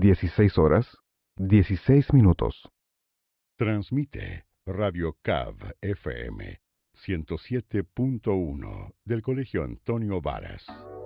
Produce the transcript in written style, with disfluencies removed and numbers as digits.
16 horas, 16 minutos. Transmite Radio CAV FM 107.1 del Colegio Antonio Varas.